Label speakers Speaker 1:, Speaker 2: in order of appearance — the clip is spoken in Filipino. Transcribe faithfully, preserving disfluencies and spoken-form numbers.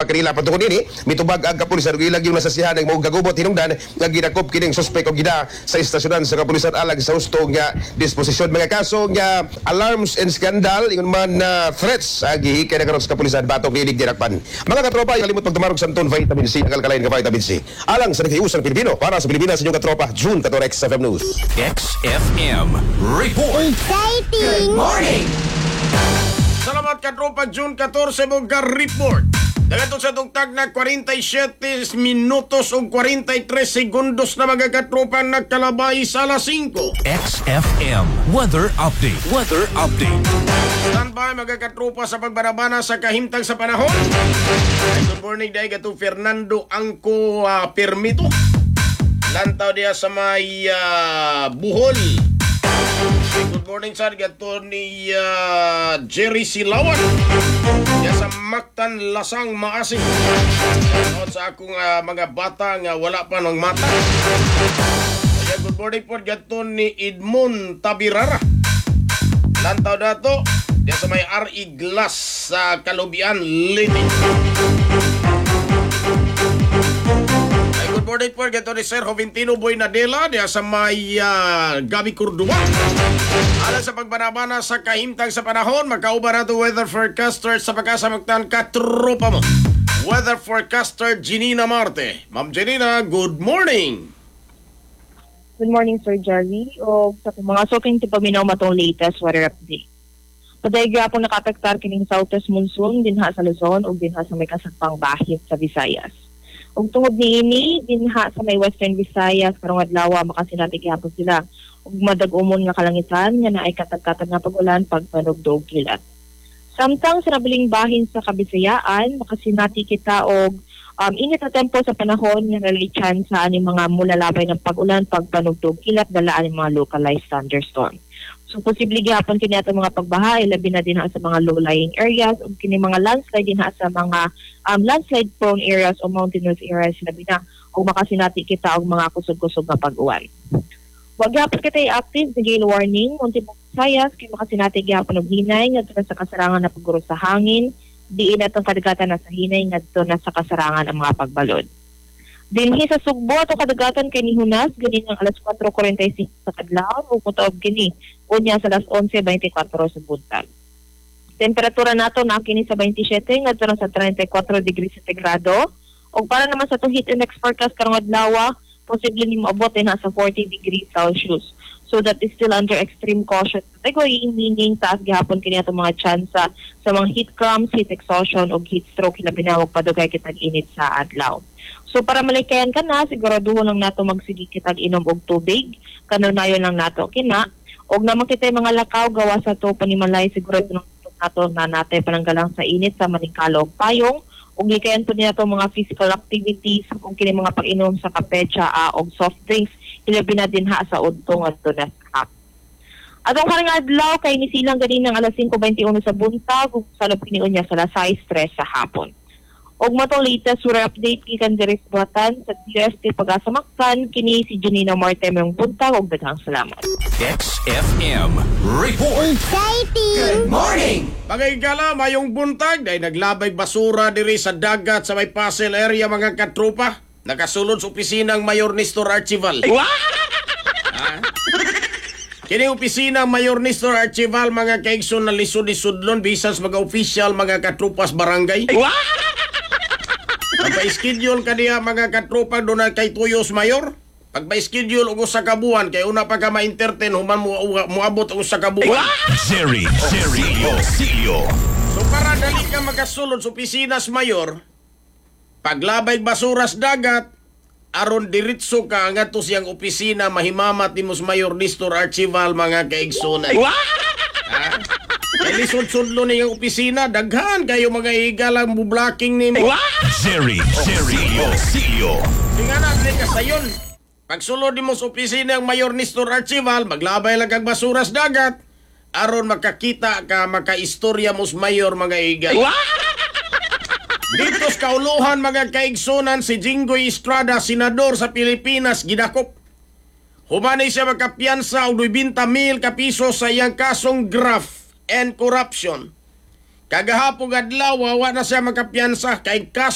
Speaker 1: kanila patungkol ini mitubag ang kapulisan ug ilag yung nasasihan ng mga gagubot hinungdan nga gidakop kining suspek og gida sa istasyonan sa kapulisan alang sa husto nga disposisyon mga kaso nga alarms and scandal ingon man na threats sa gihikay na karon sa kapulisan batok ni Dinakpan. Mga katropa kalimot pagtumarog sa Anton vitamin C ang alkaline nga vitamin C alang sa naghiusang Pilipino para sa Pilipinas inyong katropa June fourteen X F M News.
Speaker 2: X F M Report.
Speaker 3: Exciting!
Speaker 2: Good morning!
Speaker 4: Salamat katropa June fourteen mo ka-report. Dagatong sa tugtag na forty-seven minutos o forty-three segundos na mga katropa nagkalabay sa alas five.
Speaker 2: X F M Weather Update. Weather Update.
Speaker 4: Standby mga katropa sa pagbarabana sa kahimtang sa panahon. Good morning day gato Fernando Angko uh, Permito. Lantaw dia sa may uh, Buhol. Good morning sir, gato ni uh, Jerry Silawan. Diya sa Mactan Lasang Maasim. At sa akong uh, mga bata nga wala pa ng mata. Diya, good morning po gato ni Edmond Tabirara. Lantaw dato diya sa may R E Glass sa Kalubian Lady. Good morning po, gato ni Sir Joventino Boy Nadela diya sa may uh, Gabi Cordua. Alang sa pagbanabana sa kahimtang sa panahon, magkauban nato weather forecaster sa pagkasamagtan katropa mo. Weather forecaster Janina Marte. Ma'am Janina, good morning.
Speaker 5: Good morning, Sir Jerry. O sa mga soking tipaminaw matong latest weather update. Paday gyapon nakapektar kining southwest monsoon dinha sa Luzon ug dinha sa may kasagpang bahid sa Visayas. Ug tungod niini dinha sa may Western Visayas karong adlaw makasinati gihapon sila ug madag-umon nga kalangitan nga naay katag-katag nga pag-ulan pagpanugdog kilat. Samtang sa nabiling bahin sa Kabisayaan makasinati kita og um, init na tempo sa panahon nga nalay chance sa aning mga mulalabay ng pag-ulan pagpanugdog kilat dala aning mga localized thunderstorm. So posible gyapon kini ato mga pagbaha labi na dinha sa mga low-lying areas ug kini mga landslide dinha sa mga um, landslide prone areas o mountainous areas labi na ug makasinati kita og mga kusog-kusog nga pag-uwan. Wag gyapon kita active sa gale warning unti Visayas kay makasinati gyapon og hinay ngadto sa kasarangan na pagguro sa hangin diin atong kadagatan na sa hinay ngadto na sa kasarangan ang mga pagbalod. Dinhi sa Sugbo ato kadagatan kay ni Hunas gani ng alas four forty-five sa adlaw ug motob kini unya sa alas eleven twenty-four sa buntag. Temperatura nato na kini sa twenty-seven ngadto sa thirty-four degrees centigrado ug para naman sa atong heat index forecast karong adlaw posible ni moabot na sa forty degrees Celsius. So that is still under extreme caution category, meaning taas gihapon kini atong mga tsansa sa mga heat cramps, heat exhaustion ug heat stroke hilabi na og padugay kitag init sa adlaw. So para malikayan ka na, siguraduhon lang nato magsigi kitag inom og tubig, kanunayon lang nato kina. Og naman kita mga lakaw gawa sa to panimalay sigurado nato na natay pananggalang sa init sa maningkalo og payong. Ug likayan po niya to mga physical activities kung kini mga pag-inom sa kape, tsaa og soft drinks ilabi na din ha sa udtong adto na sa atong karong adlaw kay nisilang ganin ng alas five twenty-one sa buntag ug salop kini unya sa alas six tres sa hapon. Og matong latest weather update gikan diri sa buhatan sa D S T Pag-asa Mactan kini si Janina Marte mayong buntag ug daghang salamat.
Speaker 2: X F M Report.
Speaker 3: Exciting!
Speaker 2: Good morning!
Speaker 4: Pagkaigala, mayong buntag dahil naglabay basura diri sa dagat sa may Pasel area mga katropa. Nakasulod sa opisinang Mayor Nestor Archival. Ah? Kini opisinang Mayor Nestor Archival mga kaigson na lisod-lisodlon bisas mga official mga katropas barangay. Pagpa-schedule ka niya mga katropa doon na kay Tuyos Mayor. Pagpa-schedule og usa ka buwan kay una pa ka ma-entertain human mo moabot og usa ka buwan.
Speaker 2: Jerry, Jerry, Silio.
Speaker 4: So para dali ka magasulod sa opisina sa Mayor, paglabay basuras dagat, aron diritso ka ngadto siyang opisina mahimamat ni Mus Mayor Nestor Archival mga kaigsonan. Ha? Kay lisod-sudlo niyang opisina, daghan kayo mga igalang bu-blocking ni mo.
Speaker 2: Jerry, Jerry, Silio.
Speaker 4: Tingnan natin ka sayon. Pagsulod ni mo sa opisina ang Mayor Nestor Archival, maglabay lang kag basuras dagat, aron makakita ka, makaistorya mo sa Mayor mga igal. Dito sa kauluhan mga kaigsunan si Jinggoy Estrada, senador sa Pilipinas, gidakop. Humanay siya magkapiyansa og twenty mil ka piso sa iyang kasong graft and corruption. Kagahapon adlaw wa na siya magkapiyansa kay kaso